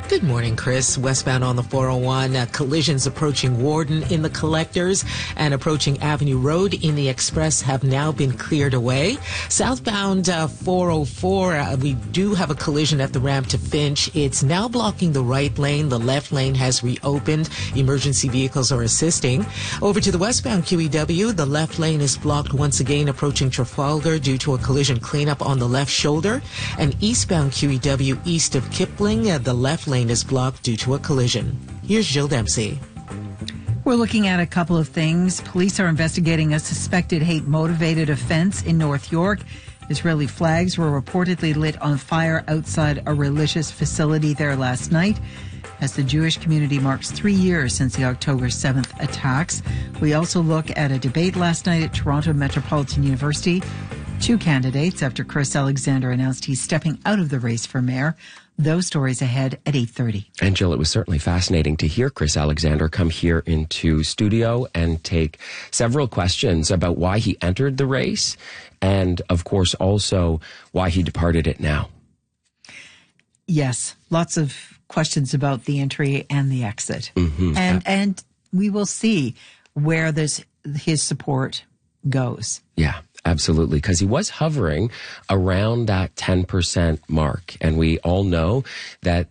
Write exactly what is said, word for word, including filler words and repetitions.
Good morning, Chris. Westbound on the four oh one, uh, collisions approaching Warden in the Collectors and approaching Avenue Road in the Express have now been cleared away. Southbound uh, four oh four, uh, we do have a collision at the ramp to Finch. It's now blocking the right lane. The left lane has reopened. Emergency vehicles are assisting. Over to the westbound Q E W, the left lane is blocked once again approaching Trafalgar due to a collision cleanup on the left shoulder. And eastbound Q E W east of Kipling, uh, the left lane is blocked due to a collision. Here's Jill Dempsey. We're looking at a couple of things. Police are investigating a suspected hate-motivated offense in North York. Israeli flags were reportedly lit on fire outside a religious facility there last night as the Jewish community marks three years since the October seventh attacks. We also look at a debate last night at Toronto Metropolitan University. Two candidates after Chris Alexander announced he's stepping out of the race for mayor. Those stories ahead at eight thirty. And Jill, it was certainly fascinating to hear Chris Alexander come here into studio and take several questions about why he entered the race and, of course, also why he departed it now. Yes, lots of questions about the entry and the exit. Mm-hmm. And and we will see where this his support goes. Yeah. Absolutely, because he was hovering around that ten percent mark. And we all know that